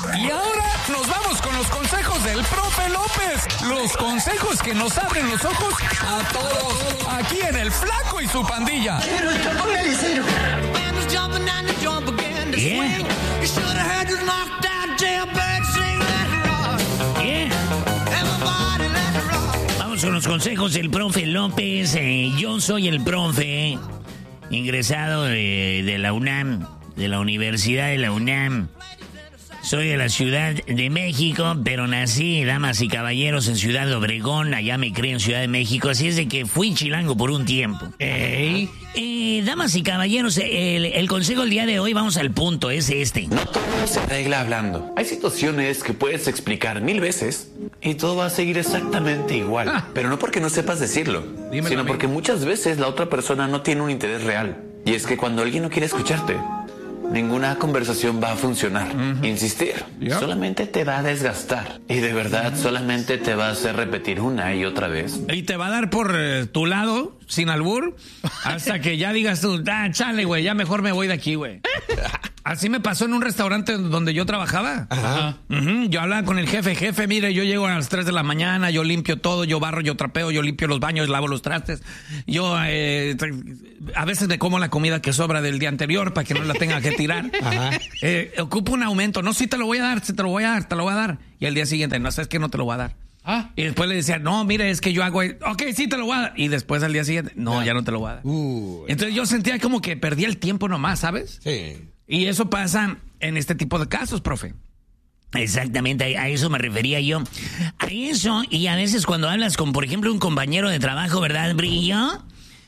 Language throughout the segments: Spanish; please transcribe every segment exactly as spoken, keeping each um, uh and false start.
Y ahora nos vamos con los consejos del profe López. Los consejos que nos abren los ojos a todos. Aquí en El Flaco y su pandilla. Yeah. Yeah. Vamos con los consejos del profe López. Eh, yo soy el profe ingresado de, de la UNAM, de la Universidad de la UNAM. Soy de la Ciudad de México, pero nací, damas y caballeros, en Ciudad Obregón. Allá me crié en Ciudad de México, así es de que fui chilango por un tiempo. Ey. Eh, damas y caballeros, el, el consejo del día de hoy, vamos al punto, es este. No todo se arregla hablando. Hay situaciones que puedes explicar mil veces y todo va a seguir exactamente igual. Ah. Pero no porque no sepas decirlo, Dímelo sino porque muchas veces la otra persona no tiene un interés real. Y es que cuando alguien no quiere escucharte, ninguna conversación va a funcionar. Uh-huh. Insistir yep. solamente te va a desgastar. Y de verdad uh-huh. solamente te va a hacer repetir una y otra vez. Y te va a dar por eh, tu lado, sin albur, hasta que ya digas tú, ah, chale, güey, ya mejor me voy de aquí, güey. Así me pasó en un restaurante donde yo trabajaba. Ajá. Uh-huh. Yo hablaba con el jefe, jefe, mire, yo llego a las tres de la mañana, yo limpio todo, yo barro, yo trapeo, yo limpio los baños, lavo los trastes. Yo eh, a veces me como la comida que sobra del día anterior para que no la tenga que tirar. Ajá. Eh, ocupo un aumento. No, sí te lo voy a dar, sí te lo voy a dar, te lo voy a dar. Y al día siguiente, no, sabes que no te lo voy a dar. Ah. Y después le decía, no, mire, es que yo hago, ok, sí te lo voy a dar. Y después al día siguiente, no, ya, ya no te lo voy a dar. Uh, Entonces yo sentía como que perdía el tiempo nomás, ¿sabes? Sí. Y eso pasa en este tipo de casos, profe. Exactamente, a eso me refería yo. A eso, y a veces cuando hablas con, por ejemplo, un compañero de trabajo, ¿verdad, Brillo?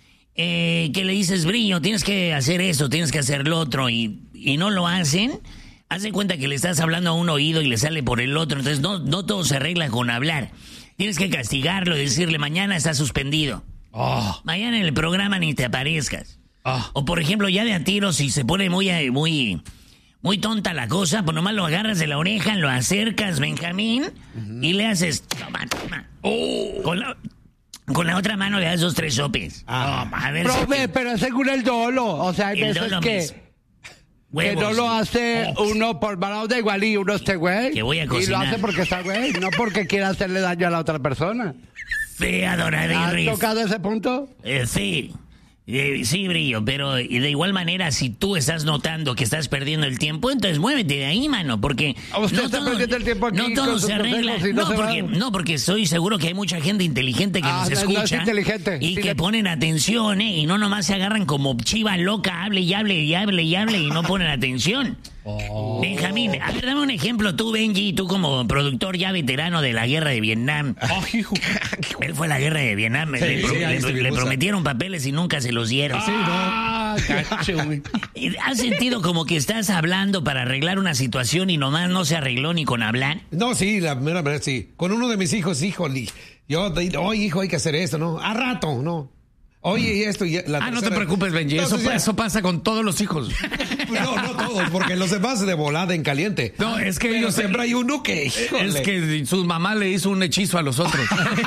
Eh, que le dices, Brillo, tienes que hacer esto, tienes que hacer lo otro, y, y no lo hacen. Haz de cuenta que le estás hablando a un oído y le sale por el otro. Entonces no, no todo se arregla con hablar. Tienes que castigarlo y decirle, mañana está suspendido. Oh. Mañana en el programa ni te aparezcas. Oh. O por ejemplo, ya de a tiro, si se pone muy, muy, muy tonta la cosa, pues nomás lo agarras de la oreja, lo acercas, Benjamín, uh-huh. y le haces, toma, toma. Oh. Con la... Con la otra mano le das dos, tres sopes. Ah. Oh, a ver, profe, si... pero es según el dolo. O sea, hay el veces que... Huevos. Que no lo hace oh. uno por mano de igual y uno este güey. Que voy a cocinar. Y lo hace porque está güey, no porque quiera hacerle daño a la otra persona. Sí, Adoradis. ¿Has tocado ese punto? Eh, sí. Eh, sí, Brillo, pero de igual manera, si tú estás notando que estás perdiendo el tiempo, entonces muévete de ahí, mano, porque... ¿Usted no está todo, perdiendo el tiempo aquí no todo se arregla. No, no, se porque, no, porque estoy seguro que hay mucha gente inteligente que ah, nos no, escucha. No es inteligente. Y sí, que le... ponen atención, ¿eh? Y no nomás se agarran como chiva loca, hable y hable y hable y hable y no ponen atención. Oh. Benjamín, a ver, dame un ejemplo tú, Benji, tú como productor ya veterano de la guerra de Vietnam. Oh, Él fue a la guerra de Vietnam, sí, le, pro, sí, le, le prometieron papeles y nunca se los dieron. Sí, ah, cacho, güey. ¿Has sentido como que estás hablando para arreglar una situación y nomás no se arregló ni con hablar? No, sí, la primera vez sí. Con uno de mis hijos, híjole, yo, oye, hijo, hay que hacer esto, ¿no? A rato, ¿no? Oye, y esto y la Ah, tercera... no te preocupes, Benji, eso, ya... eso pasa con todos los hijos. No, no todos, porque los demás de volada en caliente. No, es que pero ellos siempre hay uno que... Híjole. Es que su mamá le hizo un hechizo a los otros.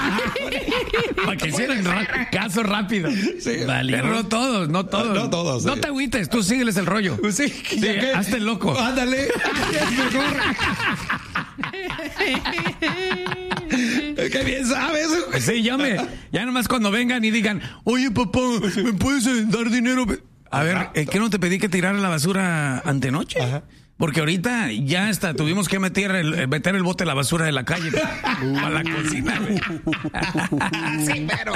Para que hicieran ra- caso rápido. Sí, vale. Pero no todos, no todos. No todos. No sí. te agüites, tú sígueles el rollo. Sí, sí hazte loco. Ándale. Qué bien sabes. Sí, llame. Ya nomás cuando vengan y digan, oye, papá, ¿me puedes dar dinero? A ver, ¿eh, ¿qué no te pedí que tirara la basura antenoche? Ajá. Porque ahorita ya hasta tuvimos que meter el, meter el bote de la basura de la calle a la cocina. Sí, pero...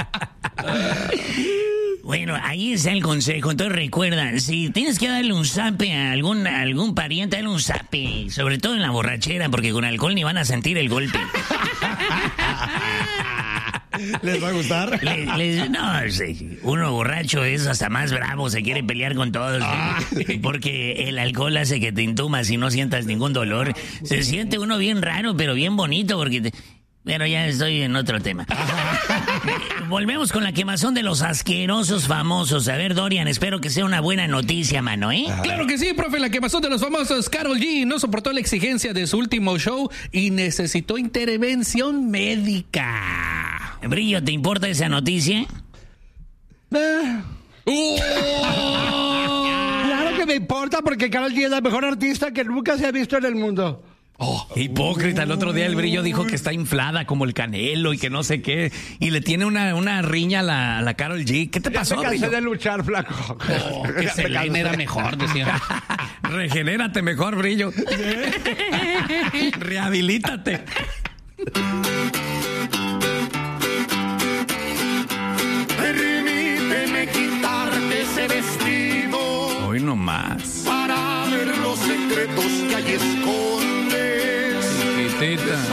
Bueno, ahí está el consejo. Entonces recuerda, si tienes que darle un zape a algún, a algún pariente, dale un zape. Sobre todo en la borrachera, porque con alcohol ni van a sentir el golpe. ¿Les va a gustar? Le, les, no, sí, uno borracho es hasta más bravo, se quiere pelear con todos. Ah. Porque el alcohol hace que te entumas y no sientas ningún dolor. Se siente uno bien raro, pero bien bonito, porque... Te, pero ya estoy en otro tema. Volvemos con la quemazón de los asquerosos famosos. A ver, Dorian, espero que sea una buena noticia, mano, ¿eh? Claro que sí, profe. La quemazón de los famosos. Karol G no soportó la exigencia de su último show y necesitó intervención médica. Brillo, ¿te importa esa noticia? Eh. ¡Oh! Claro que me importa porque Karol G es la mejor artista que nunca se ha visto en el mundo. Oh, hipócrita. El otro día el Brillo dijo que está inflada como el Canelo y que no sé qué. Y le tiene una, una riña a la, a la Karol G. ¿Qué te Ya pasó, me cansé Brillo? de luchar, flaco. Oh, que Ya me Selena cansé. era mejor, decía. Regenérate mejor, Brillo. Rehabilítate.